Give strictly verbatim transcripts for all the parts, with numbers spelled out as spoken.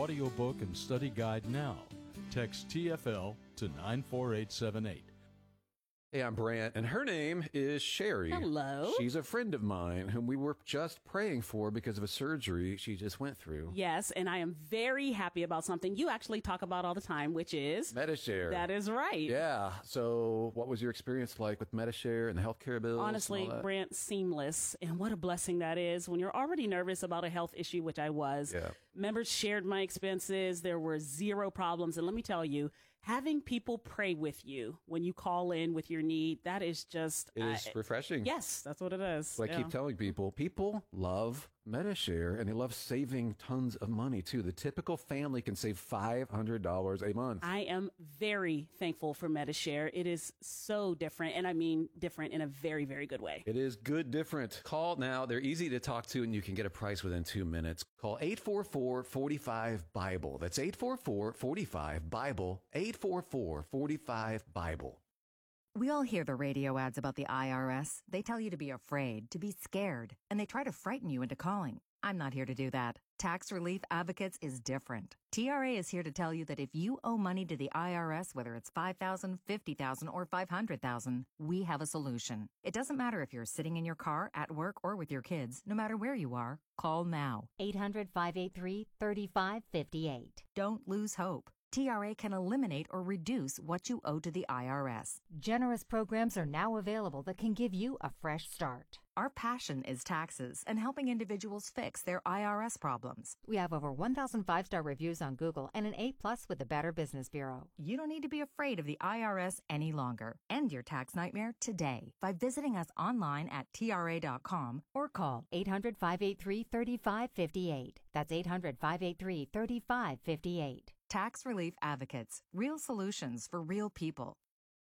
audiobook and study guide now. Text T F L to nine four eight seven eight. Hey, I'm Brant, and her name is Sherry. Hello. She's a friend of mine whom we were just praying for because of a surgery she just went through. Yes, and I am very happy about something you actually talk about all the time, which is Medi-Share. That is right. Yeah. So what was your experience like with Medi-Share and the healthcare bills? Honestly, Brant, seamless. And what a blessing that is when you're already nervous about a health issue, which I was. Yeah. Members shared my expenses. There were zero problems. And let me tell you, having people pray with you when you call in with your need, that is just... It is uh, refreshing. Yes, that's what it is. So I yeah. keep telling people, people love Medi-Share, and they love saving tons of money, too. The typical family can save five hundred dollars a month. I am very thankful for Medi-Share. It is so different, and I mean different in a very, very good way. It is good different. Call now. They're easy to talk to, and you can get a price within two minutes. Call eight four four, four five, BIBLE. That's eight four four, four five, BIBLE. eight four four, four five, BIBLE. We all hear the radio ads about the I R S. They tell you to be afraid, to be scared, and they try to frighten you into calling. I'm not here to do that. Tax Relief Advocates is different. T R A is here to tell you that if you owe money to the I R S, whether it's five thousand dollars, fifty thousand dollars, or five hundred thousand dollars, we have a solution. It doesn't matter if you're sitting in your car, at work, or with your kids. No matter where you are, call now. eight hundred, five eight three, three five five eight. Don't lose hope. T R A can eliminate or reduce what you owe to the I R S. Generous programs are now available that can give you a fresh start. Our passion is taxes and helping individuals fix their I R S problems. We have over one thousand five-star reviews on Google and an A plus with the Better Business Bureau. You don't need to be afraid of the I R S any longer. End your tax nightmare today by visiting us online at T R A dot com or call eight hundred, five eight three, three five five eight. That's eight hundred, five eight three, three five five eight. Tax Relief Advocates. Real solutions for real people.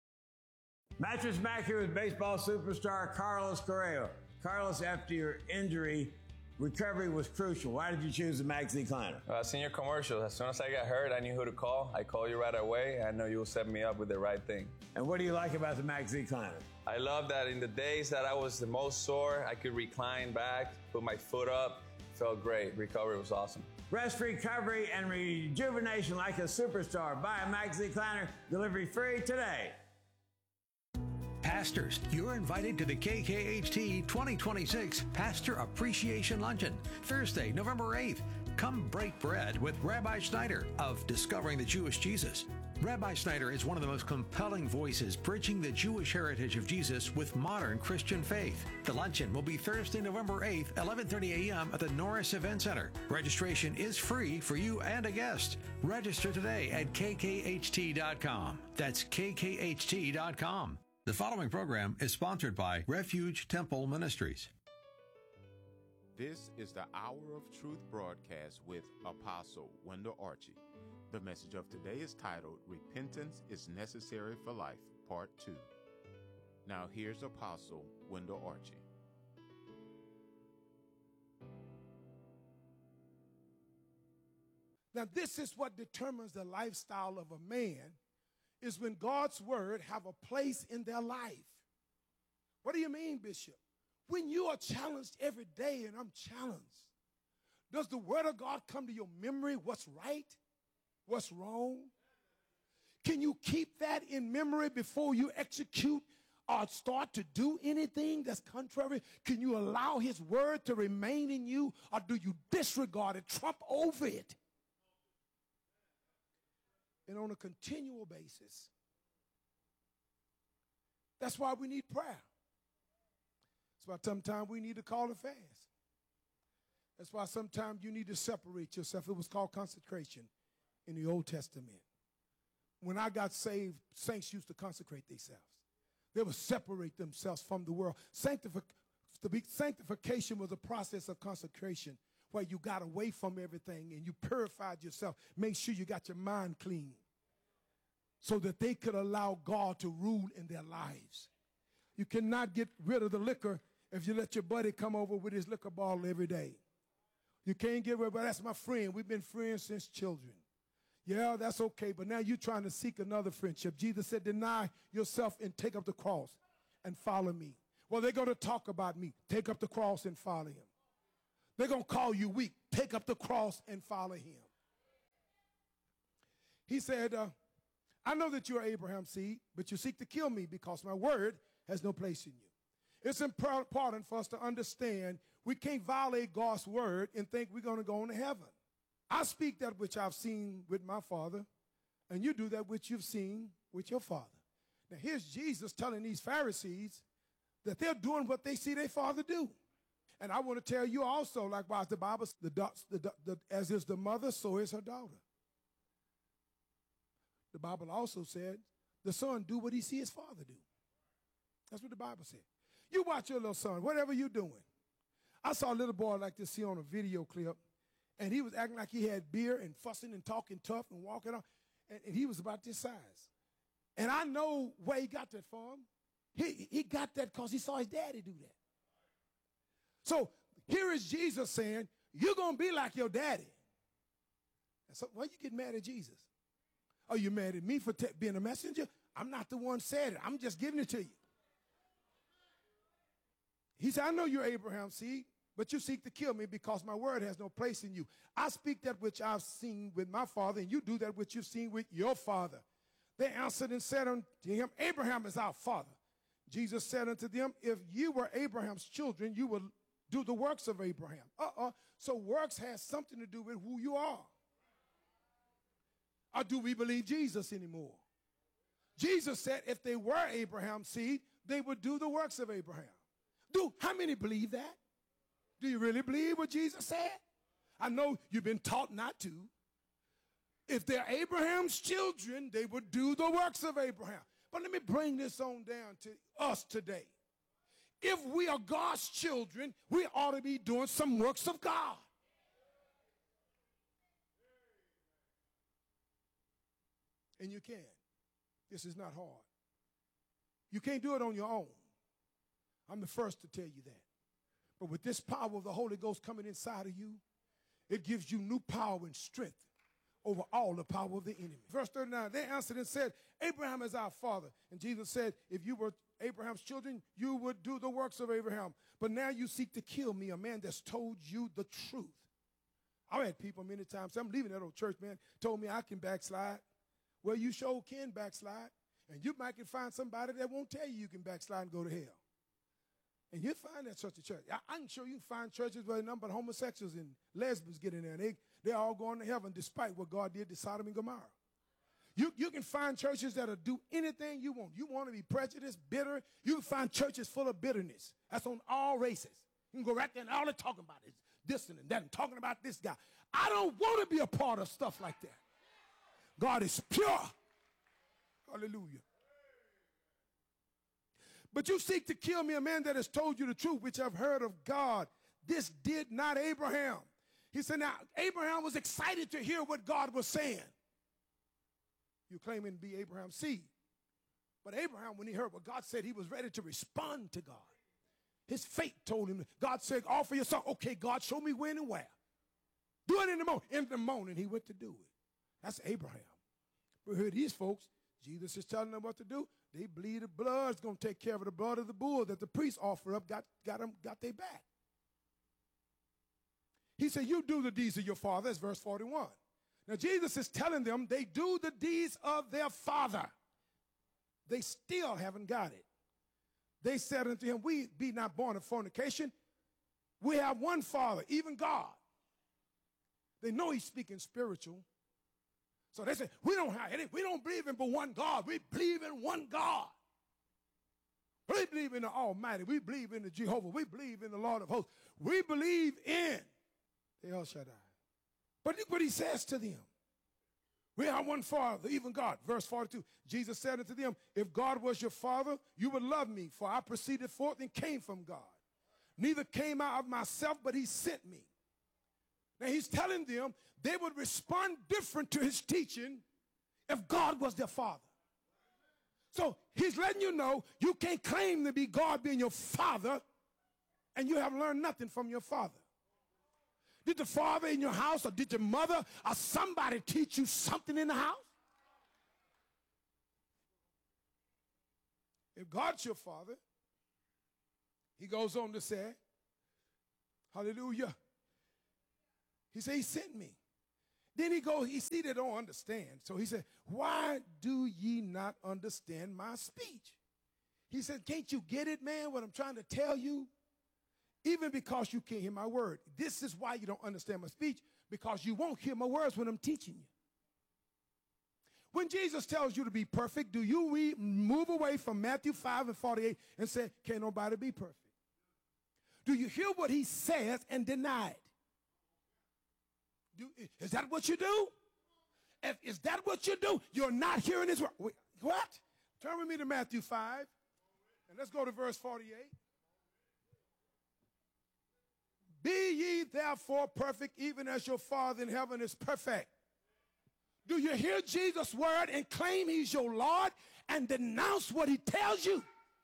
Mattress Mac here with baseball superstar Carlos Correa. Carlos, after your injury, recovery was crucial. Why did you choose the Max Decliner? Uh, seen your commercial. As soon as I got hurt, I knew who to call. I called you right away. I know you will set me up with the right thing. And what do you like about the Max Decliner? I love that in the days that I was the most sore, I could recline back, put my foot up. Felt great. Recovery was awesome. Rest, recovery, and rejuvenation like a superstar. Buy a Max Decliner. Delivery free today. Pastors, you're invited to the K K H T twenty twenty-six Pastor Appreciation Luncheon, Thursday, November eighth. Come break bread with Rabbi Snyder of Discovering the Jewish Jesus. Rabbi Snyder is one of the most compelling voices preaching the Jewish heritage of Jesus with modern Christian faith. The luncheon will be Thursday, November eighth, eleven thirty a.m. at the Norris Event Center. Registration is free for you and a guest. Register today at K K H T dot com. That's K K H T dot com. The following program is sponsored by Refuge Temple Ministries. This is the Hour of Truth broadcast with Apostle Wendell Archie. The message of today is titled, Repentance is Necessary for Life, Part two. Now here's Apostle Wendell Archie. Now this is what determines the lifestyle of a man, is when God's word have a place in their life. What do you mean, Bishop? When you are challenged every day, and I'm challenged, does the word of God come to your memory? What's right? What's wrong? Can you keep that in memory before you execute or start to do anything that's contrary? Can you allow his word to remain in you, or do you disregard it, trump over it? And on a continual basis. That's why we need prayer. That's why sometimes we need to call a fast. That's why sometimes you need to separate yourself. It was called consecration in the Old Testament. When I got saved, saints used to consecrate themselves. They would separate themselves from the world. Sanctific- to be, sanctification was a process of consecration where you got away from everything and you purified yourself. Make sure you got your mind clean so that they could allow God to rule in their lives. You cannot get rid of the liquor if you let your buddy come over with his liquor bottle every day. You can't get rid of it. That's my friend. We've been friends since children. Yeah, that's okay, but now you're trying to seek another friendship. Jesus said, deny yourself and take up the cross and follow me. Well, they're going to talk about me. Take up the cross and follow him. They're going to call you weak. Take up the cross and follow him. He said, uh, I know that you are Abraham's seed, but you seek to kill me because my word has no place in you. It's important for us to understand we can't violate God's word and think we're going to go into heaven. I speak that which I've seen with my Father, and you do that which you've seen with your father. Now, here's Jesus telling these Pharisees that they're doing what they see their father do. And I want to tell you also, likewise, the Bible, the, the, the, as is the mother, so is her daughter. The Bible also said the son do what he see his father do. That's what the Bible said. You watch your little son, whatever you're doing. I saw a little boy like this here on a video clip, and he was acting like he had beer and fussing and talking tough and walking on, and, and he was about this size. And I know where he got that from. He, he got that because he saw his daddy do that. So here is Jesus saying, you're going to be like your daddy. And so why you get mad at Jesus? Are you mad at me for te- being a messenger? I'm not the one said it. I'm just giving it to you. He said, I know you're Abraham's seed, but you seek to kill me because my word has no place in you. I speak that which I've seen with my father, and you do that which you've seen with your father. They answered and said unto him, Abraham is our father. Jesus said unto them, if you were Abraham's children, you would do the works of Abraham. Uh-uh. So works has something to do with who you are. Or do we believe Jesus anymore? Jesus said if they were Abraham's seed, they would do the works of Abraham. Do how many believe that? Do you really believe what Jesus said? I know you've been taught not to. If they're Abraham's children, they would do the works of Abraham. But let me bring this on down to us today. If we are God's children, we ought to be doing some works of God. And you can. This is not hard. You can't do it on your own. I'm the first to tell you that. But with this power of the Holy Ghost coming inside of you, it gives you new power and strength over all the power of the enemy. Verse thirty-nine, they answered and said, Abraham is our father. And Jesus said, if you were Abraham's children, you would do the works of Abraham. But now you seek to kill me, a man that's told you the truth. I've had people many times, I'm leaving that old church, man, told me I can backslide. Well, you sure can backslide. And you might can find somebody that won't tell you you can backslide and go to hell. And you'll find that such a church. I, I can show you find churches where a number of homosexuals and lesbians get in there. And they, they're all going to heaven despite what God did to Sodom and Gomorrah. You, you can find churches that'll do anything you want. You want to be prejudiced, bitter. You can find churches full of bitterness. That's on all races. You can go right there and all they're talking about is this and that and talking about this guy. I don't want to be a part of stuff like that. God is pure. Hallelujah. But you seek to kill me, a man that has told you the truth, which I've heard of God. This did not Abraham. He said, now, Abraham was excited to hear what God was saying. You're claiming to be Abraham's seed. But Abraham, when he heard what God said, he was ready to respond to God. His faith told him, God said, offer your son. Okay, God, show me when and where. Do it in the morning. In the morning, he went to do it. That's Abraham. But here these folks, Jesus is telling them what to do. They bleed the blood. It's going to take care of the blood of the bull that the priest offered up, got, got them, got their back. He said, you do the deeds of your father. That's verse forty-one. Now, Jesus is telling them they do the deeds of their father. They still haven't got it. They said unto him, we be not born of fornication. We have one Father, even God. They know he's speaking spiritual. So they say, we don't have any, we don't believe in but one God. We believe in one God. We believe in the Almighty. We believe in the Jehovah. We believe in the Lord of hosts. We believe in the El Shaddai. But look what he says to them. We have one Father, even God. Verse forty-two, Jesus said unto them, if God was your Father, you would love me, for I proceeded forth and came from God. Neither came I of myself, but he sent me. Now he's telling them they would respond different to his teaching if God was their Father. So he's letting you know you can't claim to be God being your Father and you have learned nothing from your Father. Did the father in your house or did your mother or somebody teach you something in the house? If God's your Father, he goes on to say, hallelujah. He said, he sent me. Then he goes, he see they don't understand. So he said, why do ye not understand my speech? He said, can't you get it, man, what I'm trying to tell you? Even because you can't hear my word. This is why you don't understand my speech, because you won't hear my words when I'm teaching you. When Jesus tells you to be perfect, do you re- move away from Matthew five and forty-eight and say, can't nobody be perfect? Do you hear what he says and deny it? Do, is that what you do? If, is that what you do? You're not hearing his word. Wait, what? Turn with me to Matthew five, and let's go to verse forty-eight. Be ye therefore perfect, even as your Father in heaven is perfect. Do you hear Jesus' word and claim he's your Lord and denounce what he tells you?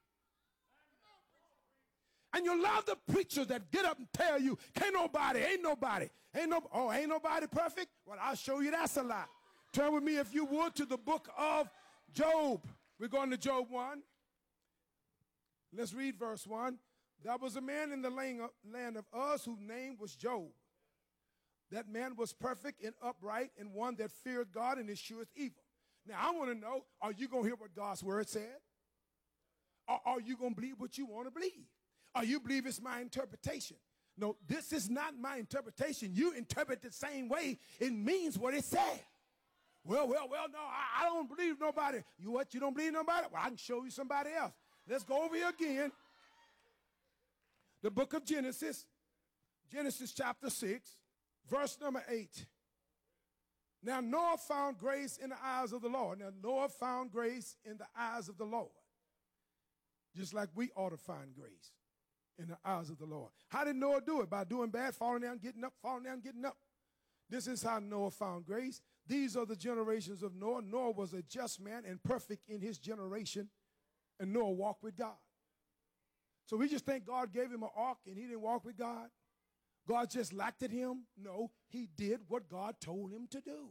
And you love the preachers that get up and tell you, can't nobody, ain't nobody, ain't no, oh, ain't nobody perfect? Well, I'll show you that's a lie. Turn with me, if you would, to the book of Job. We're going to Job one. Let's read verse one. There was a man in the land of Uz whose name was Job. That man was perfect and upright and one that feared God and escheweth evil. Now, I want to know, are you going to hear what God's word said? Or are you going to believe what you want to believe? Or you believe it's my interpretation? No, this is not my interpretation. You interpret the same way. It means what it said. Well, well, well, no, I, I don't believe nobody. You what? You don't believe nobody? Well, I can show you somebody else. Let's go over here again. The book of Genesis, Genesis chapter six, verse number eight. Now Noah found grace in the eyes of the Lord. Now Noah found grace in the eyes of the Lord. Just like we ought to find grace in the eyes of the Lord. How did Noah do it? By doing bad, falling down, getting up, falling down, getting up. This is how Noah found grace. These are the generations of Noah. Noah was a just man and perfect in his generation, and Noah walked with God. So we just think God gave him an ark and he didn't walk with God? God just lacked at him? No, he did what God told him to do.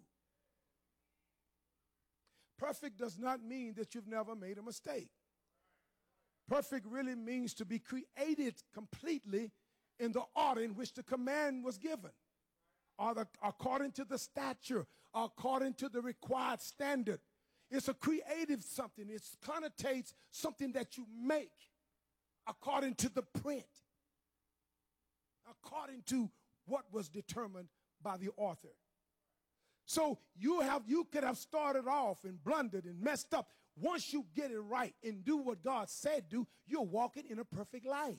Perfect does not mean that you've never made a mistake. Perfect really means to be created completely in the order in which the command was given, or the, according to the stature, or according to the required standard. It's a creative something. It connotates something that you make according to the print, according to what was determined by the author. So you have you could have started off and blundered and messed up. Once you get it right and do what God said do, you're walking in a perfect life.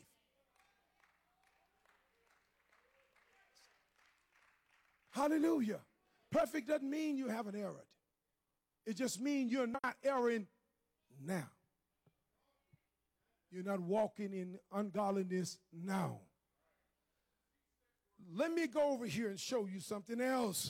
Hallelujah. Perfect doesn't mean you haven't erred. It just means you're not erring now. You're not walking in ungodliness now. Let me go over here and show you something else.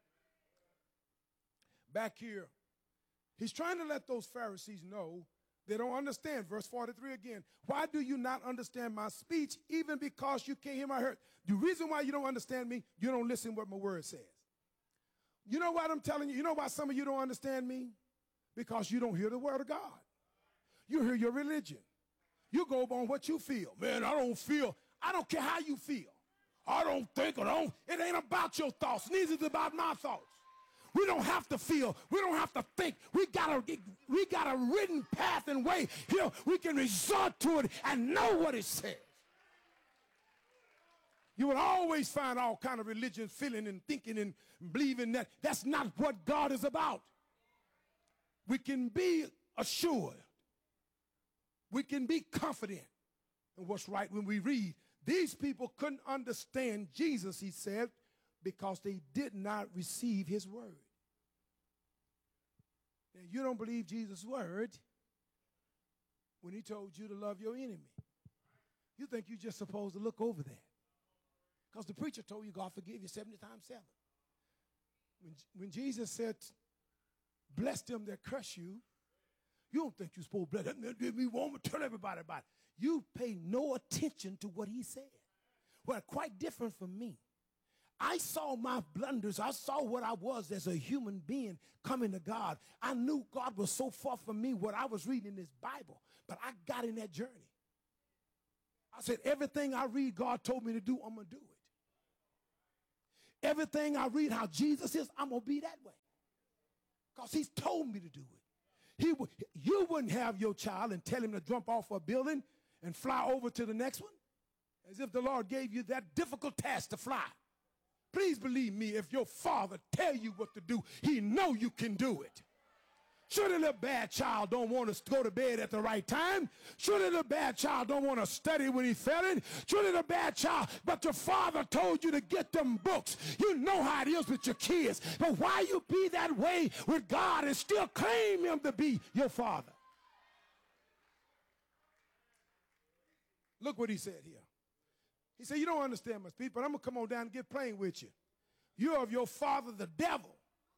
Back here. He's trying to let those Pharisees know they don't understand. Verse forty-three again. Why do you not understand my speech, even because you can't hear my word? The reason why you don't understand me, you don't listen what my word says. You know what I'm telling you? You know why some of you don't understand me? Because you don't hear the word of God. You hear your religion. You go on what you feel. Man, I don't feel. I don't care how you feel. I don't think or don't. It ain't about your thoughts. Neither is it about my thoughts. We don't have to feel. We don't have to think. We got a, we got a written path and way here. We can resort to it and know what it says. You will always find all kind of religions feeling and thinking and believing that. That's not what God is about. We can be assured. We can be confident in what's right when we read. These people couldn't understand Jesus, he said, because they did not receive his word. Now, you don't believe Jesus' word when he told you to love your enemy. You think you're just supposed to look over that. Because the preacher told you God forgive you seventy times seven. When, when Jesus said, bless them that curse you, you don't think you're supposed to bless them. We won't tell everybody about it. You pay no attention to what he said. Well, quite different from me. I saw my blunders. I saw what I was as a human being coming to God. I knew God was so far from me what I was reading in this Bible, but I got in that journey. I said, everything I read God told me to do, I'm going to do it. everything I read how Jesus is, I'm going to be that way. Because he's told me to do it. He w- you wouldn't have your child and tell him to jump off a building and fly over to the next one, as if the Lord gave you that difficult task to fly. Please believe me, if your father tell you what to do, he know you can do it. Sure, the little bad child don't want to go to bed at the right time. Sure, the little bad child don't want to study when he's failing. Sure, the little bad child, but your father told you to get them books. You know how it is with your kids. But why you be that way with God and still claim him to be your father? Look what he said here. He said, you don't understand much, Pete, but I'm going to come on down and get plain with you. You're of your father, the devil.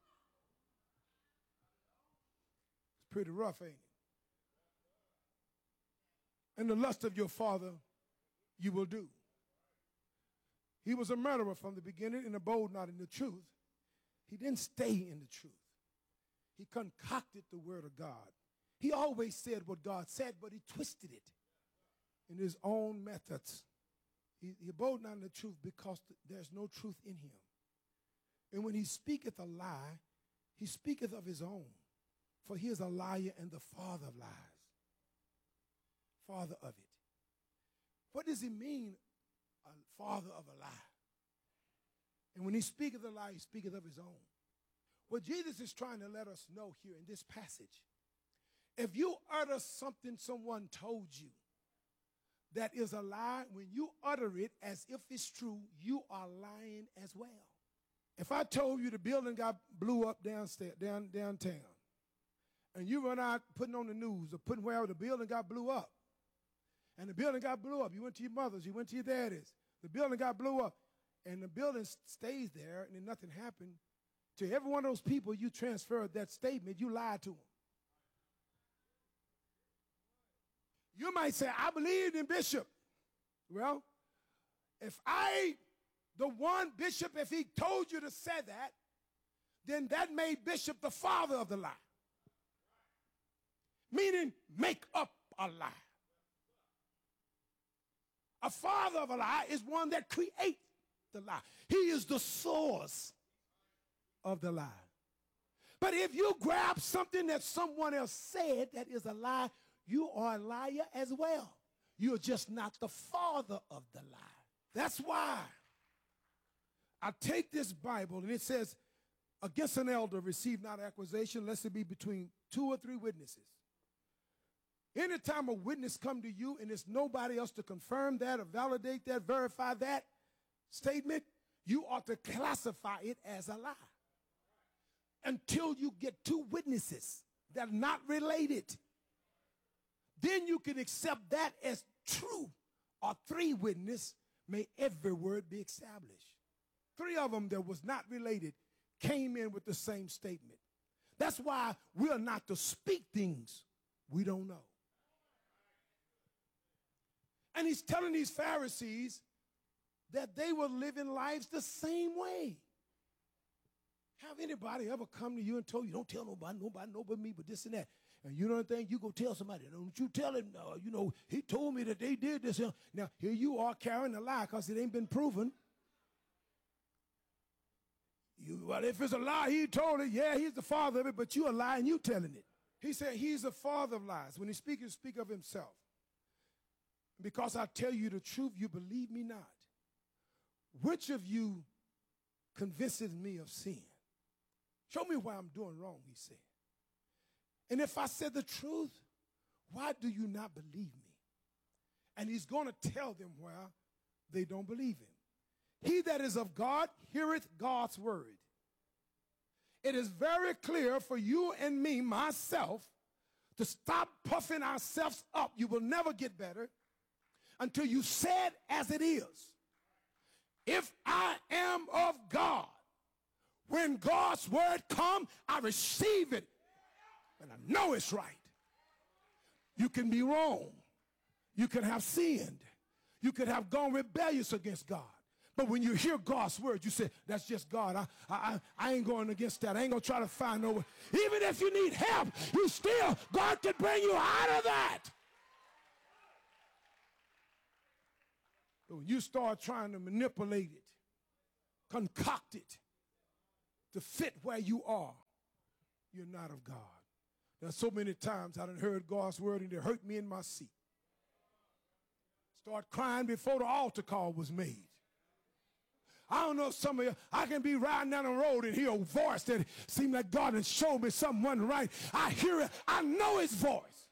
Pretty rough, ain't it? And the lust of your father you will do. He was a murderer from the beginning and abode not in the truth. He didn't stay in the truth. He concocted the word of God. He always said what God said, but he twisted it in his own methods. He, he abode not in the truth because th- there's no truth in him. And when he speaketh a lie, he speaketh of his own. For he is a liar and the father of lies. Father of it. What does he mean, a father of a lie? And when he speaketh a lie, he speaketh of his own. What Jesus is trying to let us know here in this passage, if you utter something someone told you that is a lie, when you utter it as if it's true, you are lying as well. If I told you the building got blew up downstairs, down, downtown, and you run out putting on the news or putting wherever the building got blew up, and the building got blew up, you went to your mother's, you went to your daddy's, the building got blew up, and the building stays there and then nothing happened, to every one of those people you transferred that statement, you lied to them. You might say, I believed in Bishop. Well, if I, the one Bishop, if he told you to say that, then that made Bishop the father of the lie. Meaning, make up a lie. A father of a lie is one that creates the lie. He is the source of the lie. But if you grab something that someone else said that is a lie, you are a liar as well. You're just not the father of the lie. That's why I take this Bible and it says, against an elder receive not accusation, lest it be between two or three witnesses. Anytime a witness come to you and there's nobody else to confirm that or validate that, verify that statement, you ought to classify it as a lie until you get two witnesses that are not related. Then you can accept that as true. Or three witnesses, may every word be established. Three of them that was not related came in with the same statement. That's why we are not to speak things we don't know. And he's telling these Pharisees that they were living lives the same way. Have anybody ever come to you and told you, don't tell nobody, nobody, know but me, but this and that. And you don't think you go tell somebody, don't you tell him, uh, you know, he told me that they did this. Now, here you are carrying a lie because it ain't been proven. You, well, if it's a lie, he told it, yeah, he's the father of it, but you a lie and you telling it. He said he's the father of lies. When he speaks, he speaks of himself. Because I tell you the truth, you believe me not. Which of you convinces me of sin? Show me why I'm doing wrong, he said. And if I said the truth, why do you not believe me? And he's going to tell them why they don't believe him. He that is of God heareth God's word. It is very clear for you and me, myself, to stop puffing ourselves up. You will never get better until you say it as it is. If I am of God, when God's word comes, I receive it. And I know it's right. You can be wrong. You can have sinned. You could have gone rebellious against God. But when you hear God's word, you say, that's just God. I, I, I ain't going against that. I ain't going to try to find no way. Even if you need help, you still, God can bring you out of that. But when you start trying to manipulate it, concocted to fit where you are, you're not of God. There's so many times I done heard God's word and it hurt me in my seat. Start crying before the altar call was made. I don't know if some of you, I can be riding down the road and hear a voice that seems like God has showed me something wasn't right. I hear it. I know his voice.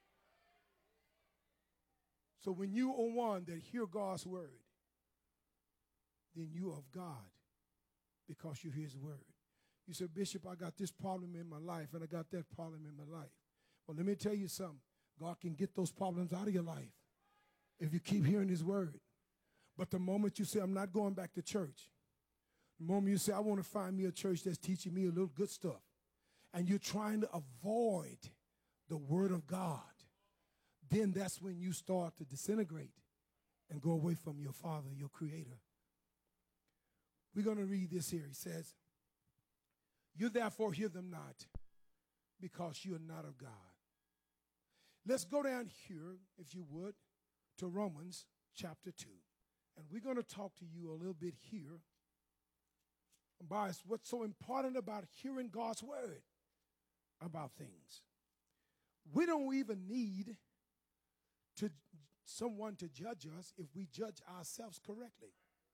So when you are one that hear God's word, then you are of God because you hear his word. You say, Bishop, I got this problem in my life and I got that problem in my life. Well, let me tell you something. God can get those problems out of your life if you keep hearing his word. But the moment you say, I'm not going back to church, the moment you say, I want to find me a church that's teaching me a little good stuff, and you're trying to avoid the word of God, then that's when you start to disintegrate and go away from your Father, your Creator. We're going to read this here. He says, you therefore hear them not, because you are not of God. Let's go down here, if you would, to Romans chapter two. And we're going to talk to you a little bit here about what's so important about hearing God's word about things. We don't even need to someone to judge us if we judge ourselves correctly.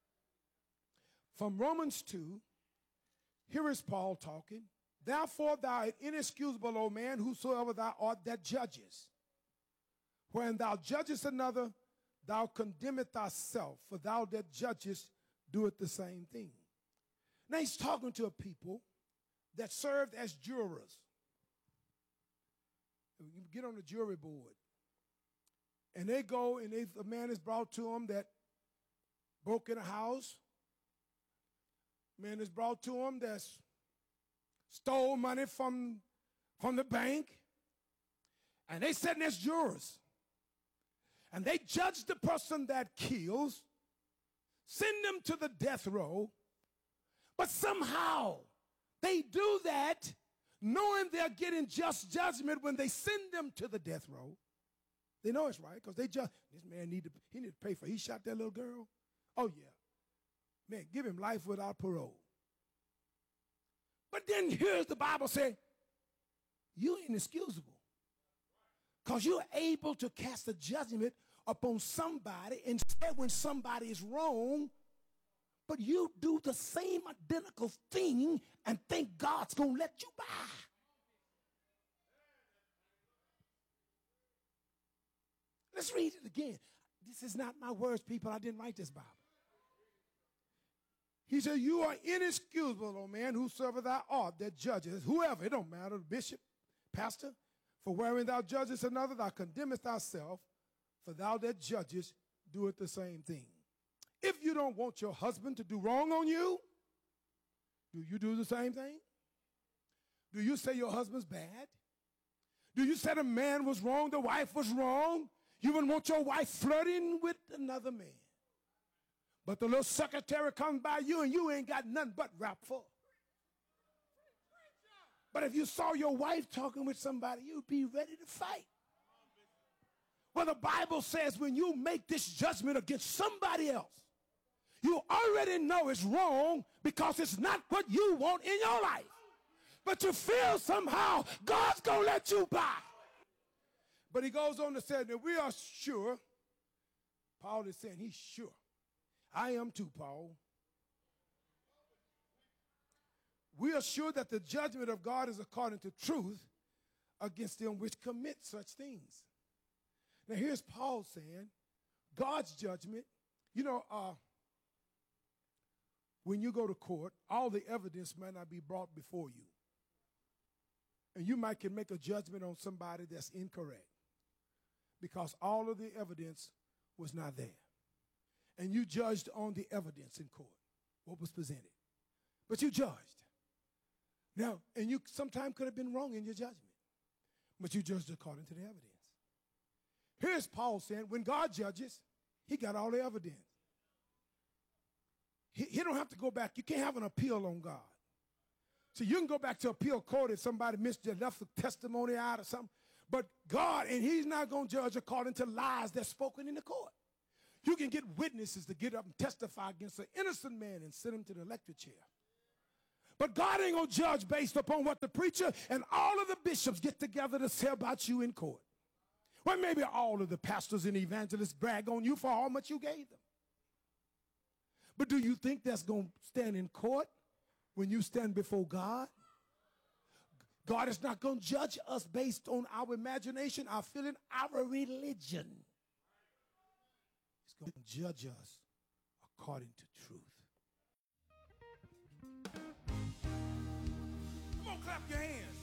From Romans two, here is Paul talking. Therefore thou art inexcusable, O man, whosoever thou art that judges. When thou judgest another, thou condemnest thyself, for thou that judgest doeth the same thing. Now he's talking to a people that served as jurors. You get on the jury board, and they go, and they, a man is brought to them that broke in a house. Man is brought to them that stole money from, from the bank, and they sitting as jurors. And they judge the person that kills, send them to the death row, but somehow they do that knowing they're getting just judgment when they send them to the death row. They know it's right because they just, this man need to, he need to pay for it. He shot that little girl. Oh, yeah. Man, give him life without parole. But then here's the Bible say, you ain't excusable. Because you're able to cast a judgment upon somebody instead when somebody is wrong, but you do the same identical thing and think God's going to let you by. Let's read it again. This is not my words, people. I didn't write this Bible. He said, you are inexcusable, O man, whosoever thou art that judges, whoever, it don't matter, bishop, pastor, for wherein thou judgest another, thou condemnest thyself, for thou that judgest doeth the same thing. If you don't want your husband to do wrong on you, do you do the same thing? Do you say your husband's bad? Do you say the man was wrong, the wife was wrong? You wouldn't want your wife flirting with another man. But the little secretary comes by you and you ain't got nothing but rap for. But if you saw your wife talking with somebody, you'd be ready to fight. Well, the Bible says when you make this judgment against somebody else, you already know it's wrong because it's not what you want in your life. But you feel somehow God's going to let you by. But he goes on to say that we are sure, Paul is saying he's sure. I am too, Paul. We are sure that the judgment of God is according to truth against them which commit such things. Now here's Paul saying, God's judgment, you know, uh, when you go to court, all the evidence might not be brought before you. And you might can make a judgment on somebody that's incorrect because all of the evidence was not there. And you judged on the evidence in court, what was presented. But you judged. Now, and you sometimes could have been wrong in your judgment, but you judged according to the evidence. Here's Paul saying, when God judges, he got all the evidence. He, he don't have to go back. You can't have an appeal on God. So you can go back to appeal court if somebody missed you, left a testimony out or something. But God, and he's not going to judge according to lies that's spoken in the court. You can get witnesses to get up and testify against an innocent man and send him to the electric chair. But God ain't going to judge based upon what the preacher and all of the bishops get together to say about you in court. Well, maybe all of the pastors and evangelists brag on you for how much you gave them. But do you think that's going to stand in court when you stand before God? God is not going to judge us based on our imagination, our feeling, our religion. He's going to judge us according to truth. Come on, clap your hands.